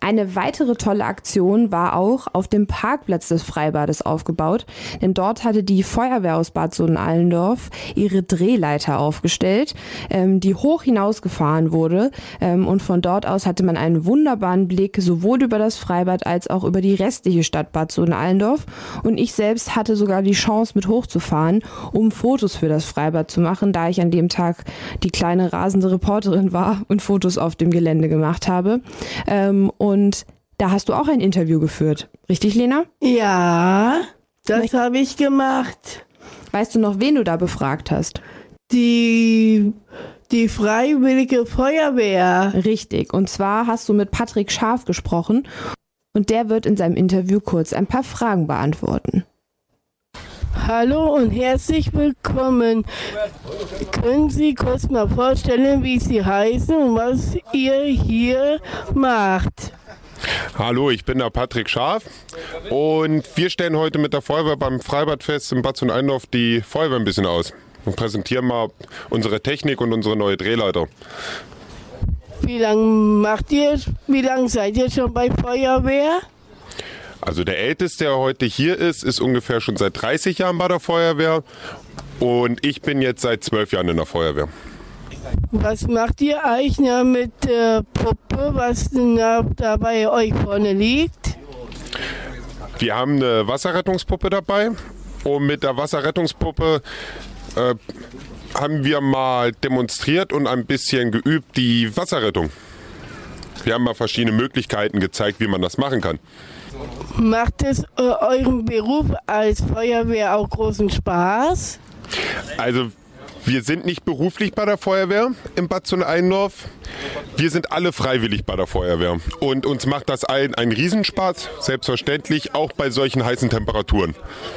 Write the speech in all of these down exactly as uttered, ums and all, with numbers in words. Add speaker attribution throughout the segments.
Speaker 1: Eine weitere tolle Aktion war auch auf dem Parkplatz des Freibades aufgebaut, denn dort hatte die Feuerwehr aus Bad Sohn-Allendorf ihre Drehleiter aufgestellt, ähm, die hoch hinausgefahren wurde, ähm, und von dort aus hatte man einen wunderbaren Blick sowohl über das Freibad als auch über die restliche Stadt Bad Sohn-Allendorf, und ich selbst hatte sogar die Chance mit hochzufahren, um Fotos für das Freibad zu machen, da ich an dem Tag die kleine rasende Reporterin war und Fotos auf dem Gelände gemacht habe. Ähm, und da hast du auch ein Interview geführt. Richtig, Lena?
Speaker 2: Ja, das habe ich gemacht.
Speaker 1: Weißt du noch, wen du da befragt hast?
Speaker 2: Die, die Freiwillige Feuerwehr.
Speaker 1: Richtig. Und zwar hast du mit Patrick Scharf gesprochen und der wird in seinem Interview kurz ein paar Fragen beantworten.
Speaker 2: Hallo und herzlich willkommen. Können Sie kurz mal vorstellen, wie Sie heißen und was ihr hier macht?
Speaker 3: Hallo, ich bin der Patrick Scharf und wir stellen heute mit der Feuerwehr beim Freibadfest in Bad Sohn-Allendorf die Feuerwehr ein bisschen aus und präsentieren mal unsere Technik und unsere neue Drehleiter.
Speaker 2: Wie lange macht ihr, wie lange seid ihr schon bei Feuerwehr?
Speaker 3: Also der Älteste, der heute hier ist, ist ungefähr schon seit dreißig Jahren bei der Feuerwehr und ich bin jetzt seit zwölf Jahren in der Feuerwehr.
Speaker 2: Was macht ihr eigentlich na, mit der Puppe, was na, da bei euch vorne liegt?
Speaker 3: Wir haben eine Wasserrettungspuppe dabei und mit der Wasserrettungspuppe äh, haben wir mal demonstriert und ein bisschen geübt die Wasserrettung. Wir haben mal verschiedene Möglichkeiten gezeigt, wie man das machen kann.
Speaker 2: Macht es äh, eurem Beruf als Feuerwehr auch großen Spaß?
Speaker 3: Also wir sind nicht beruflich bei der Feuerwehr in Bad Sohn-Allendorf. Wir sind alle freiwillig bei der Feuerwehr. Und uns macht das allen einen Riesenspaß, selbstverständlich, auch bei solchen heißen Temperaturen.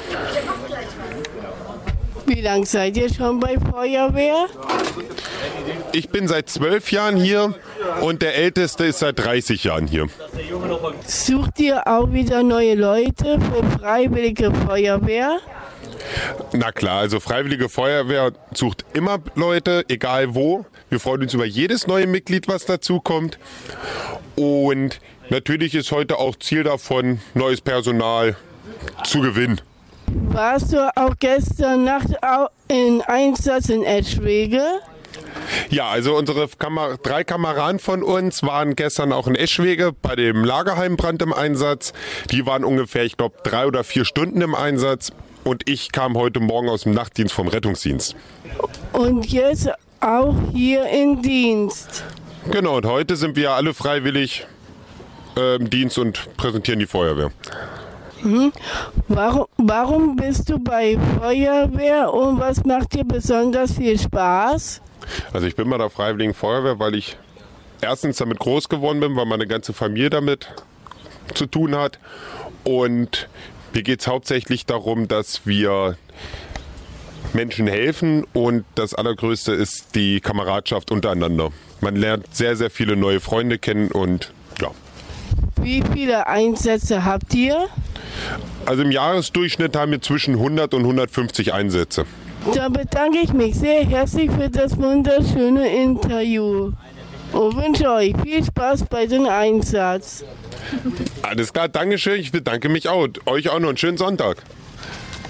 Speaker 2: Wie lange seid ihr schon bei Feuerwehr?
Speaker 3: Ich bin seit zwölf Jahren hier und der Älteste ist seit dreißig Jahren hier.
Speaker 2: Sucht ihr auch wieder neue Leute für Freiwillige Feuerwehr?
Speaker 3: Na klar, also Freiwillige Feuerwehr sucht immer Leute, egal wo. Wir freuen uns über jedes neue Mitglied, was dazukommt. Und natürlich ist heute auch Ziel davon, neues Personal zu gewinnen.
Speaker 2: Warst du auch gestern Nacht in Einsatz in Eschwege?
Speaker 3: Ja, also unsere Kamer- drei Kameraden von uns waren gestern auch in Eschwege bei dem Lagerheimbrand im Einsatz. Die waren ungefähr, ich glaube, drei oder vier Stunden im Einsatz. Und ich kam heute Morgen aus dem Nachtdienst vom Rettungsdienst.
Speaker 2: Und jetzt auch hier in Dienst?
Speaker 3: Genau, und heute sind wir alle freiwillig äh, im Dienst und präsentieren die Feuerwehr.
Speaker 2: Hm. Warum, warum bist du bei Feuerwehr und was macht dir besonders viel Spaß?
Speaker 3: Also ich bin bei der Freiwilligen Feuerwehr, weil ich erstens damit groß geworden bin, weil meine ganze Familie damit zu tun hat. Und mir geht es hauptsächlich darum, dass wir Menschen helfen und das Allergrößte ist die Kameradschaft untereinander. Man lernt sehr, sehr viele neue Freunde kennen und ja.
Speaker 2: Wie viele Einsätze habt ihr?
Speaker 3: Also im Jahresdurchschnitt haben wir zwischen hundert und hundertfünfzig Einsätze.
Speaker 2: Dann bedanke ich mich sehr herzlich für das wunderschöne Interview und wünsche euch viel Spaß bei dem Einsatz.
Speaker 3: Alles klar, Dankeschön. Ich bedanke mich auch. Euch auch noch einen schönen Sonntag.